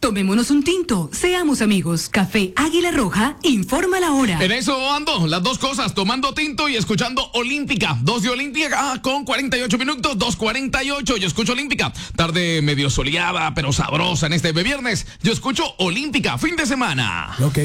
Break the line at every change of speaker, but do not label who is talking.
Tomémonos un tinto, seamos amigos. Café Águila Roja, informa la hora.
En eso ando, las dos cosas, tomando tinto y escuchando Olímpica. 2 de Olímpica con 48 minutos, 2:48. Yo escucho Olímpica. Tarde medio soleada, pero sabrosa en este viernes. Yo escucho Olímpica, fin de semana.
Lo que